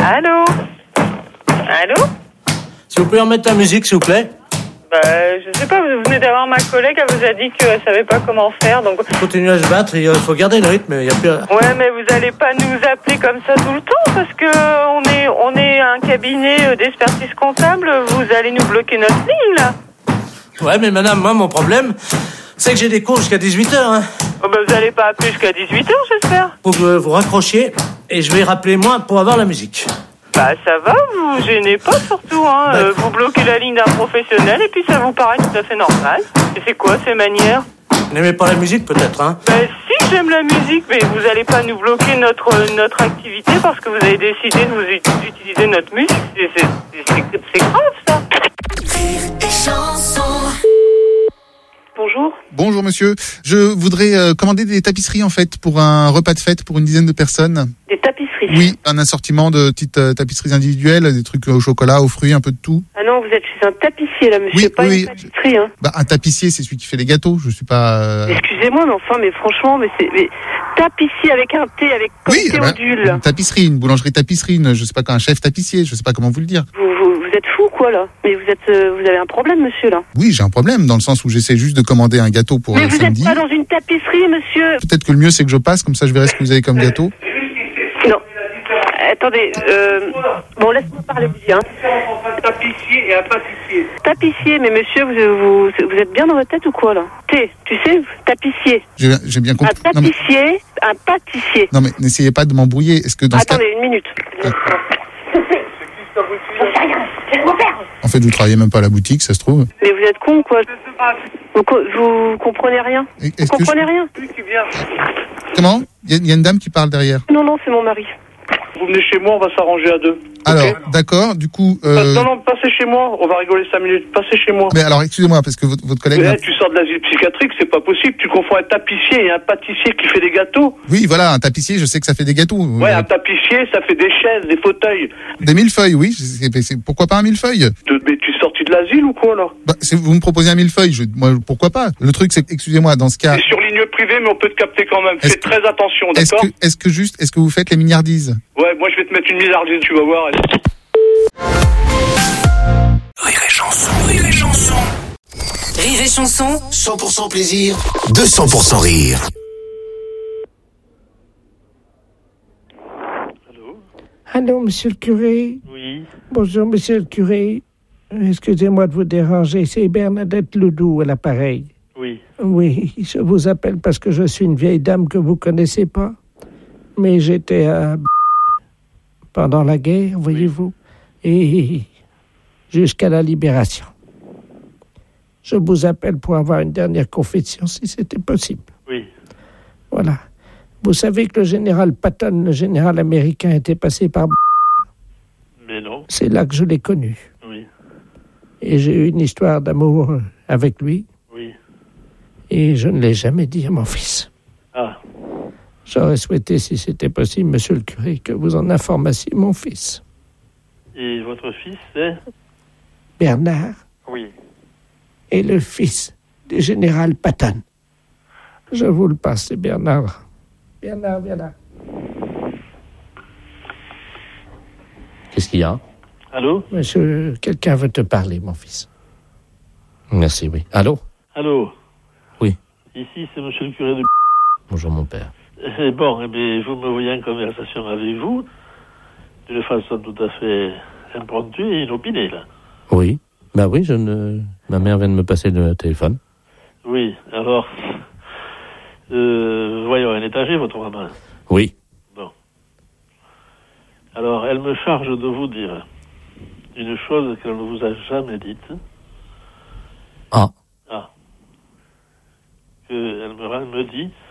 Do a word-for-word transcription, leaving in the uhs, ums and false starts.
Allô? Allô? Si vous pouvez remettre la musique, s'il vous plaît. Bah, je sais pas, vous venez d'avoir ma collègue, elle vous a dit qu'elle savait pas comment faire, donc... Continuez à se battre, il faut garder le rythme, il y a plus... Ouais, mais vous allez pas nous appeler comme ça tout le temps, parce que on est, on est un cabinet d'expertise comptable, vous allez nous bloquer notre ligne, là. Ouais, mais madame, moi, mon problème, c'est que j'ai des cours jusqu'à dix-huit heures, hein. Oh bah, vous allez pas appeler jusqu'à dix-huit heures, j'espère. Faut que vous raccrochiez, et je vais rappeler moi pour avoir la musique. Bah ça va, vous gênez pas surtout, hein. Bah, euh, vous bloquez la ligne d'un professionnel et puis ça vous paraît tout à fait normal. Et c'est quoi ces manières? Vous n'aimez pas la musique peut-être, hein? Bah si, j'aime la musique, mais vous allez pas nous bloquer notre notre activité parce que vous avez décidé de vous ut- d'utiliser notre musique. C'est, c'est, c'est, c'est grave ça. Bonjour. Bonjour monsieur, je voudrais euh, commander des tapisseries en fait pour un repas de fête pour une dizaine de personnes. Des tapisseries? Oui, un assortiment de petites euh, tapisseries individuelles, des trucs au chocolat, aux fruits, un peu de tout. Ah non, vous êtes chez un tapissier là, monsieur, Oui, pas oui, une tapisserie, hein. Bah un tapissier, c'est celui qui fait les gâteaux, je suis pas... euh, Excusez-moi, mais enfin, mais franchement, mais c'est mais, tapissier avec un T, avec comme Oui, bah, Théodule. une tapisserie, une boulangerie tapisserie, une, je sais pas, un chef tapissier, je sais pas comment vous le dire. Vous, vous, vous êtes fou quoi là? Mais vous êtes, euh, vous avez un problème, monsieur là. Oui, j'ai un problème dans le sens où j'essaie juste de commander un gâteau pour Mais euh, vous samedi. n'êtes pas dans une tapisserie, monsieur. Peut-être que le mieux c'est que je passe, comme ça je verrai ce que vous avez comme gâteau. Non. Attendez, euh... bon, laisse-moi parler aussi, hein. Un tapissier et un pâtissier. Tapissier, mais monsieur, vous, vous, vous êtes bien dans votre tête ou quoi là? T, tu sais, tapissier. J'ai j'ai bien Un compris. Non mais, tapissier, un pâtissier. non mais n'essayez pas de m'embrouiller. Est-ce que dans ce cas, Attendez, une minute. en fait, vous travaillez même pas à la boutique, ça se trouve. Mais vous êtes con ou quoi? Vous, co- vous comprenez rien? Et- Vous Est-ce que je- comprenez rien? Lui qui vient. Comment? Il y, a- il y a une dame qui parle derrière. Non, non, c'est mon mari. Vous venez chez moi, on va s'arranger à deux. Alors, Ok. d'accord, du coup... euh, Non, non, passez chez moi, on va rigoler cinq minutes. Passez chez moi. Mais alors, excusez-moi, parce que votre, votre collègue... Mais, tu sors de l'asile psychiatrique, c'est pas possible. Tu confonds un tapissier et un pâtissier qui fait des gâteaux. Oui, voilà, un tapissier, je sais que ça fait des gâteaux. Ouais, Euh, un tapissier, ça fait des chaises, des fauteuils. Des millefeuilles, oui. c'est- c'est- pourquoi pas un millefeuille? De- mais tu es sorti de l'asile ou quoi, là? Bah, c'est- vous me proposez un millefeuille, je, moi, pourquoi pas? Le truc, c'est que, excusez-moi, dans ce cas... C'est sur ligne privée, mais on peut te capter quand même. Est-ce Fais que- très attention, Est-ce d'accord? que, est-ce que juste, est-ce que vous faites les milliardises? Ouais, moi je vais te mettre une milliardise, tu vas voir. Rire et chanson, rire et chanson. Rire et chanson, cent pour cent plaisir, deux cents pour cent rire. Allô, monsieur le curé. Oui. Bonjour, monsieur le curé. Excusez-moi de vous déranger, c'est Bernadette Ledoux à l'appareil. Oui. Oui, je vous appelle parce que je suis une vieille dame que vous connaissez pas. Mais j'étais à... pendant la guerre, voyez-vous. Et jusqu'à la libération. Je vous appelle pour avoir une dernière confession, si c'était possible. Oui. Voilà. Vous savez que le général Patton, le général américain, était passé par... Mais non. C'est là que je l'ai connu. Oui. Et j'ai eu une histoire d'amour avec lui. Oui. Et je ne l'ai jamais dit à mon fils. Ah. J'aurais souhaité, si c'était possible, monsieur le curé, que vous en informassiez mon fils. Et votre fils, c'est? Bernard Oui. est le fils du général Patton. Je vous le passe, c'est Bernard. Bernard, viens là. Qu'est-ce qu'il y a? Allô? Monsieur, quelqu'un veut te parler, mon fils. Merci, oui. Allô? Allô? Oui. Ici, c'est monsieur le curé de... Bonjour, mon père. Eh bon, eh bien, vous me voyez en conversation avec vous, d'une façon tout à fait impromptue et inopinée, là. Oui. Bah oui, je ne... ma mère vient de me passer le téléphone. Oui, alors... Euh, voyons, elle est âgée, votre maman. Oui. Bon. Alors, elle me charge de vous dire une chose qu'elle ne vous a jamais dite. Ah. Ah. Que elle me, elle me dit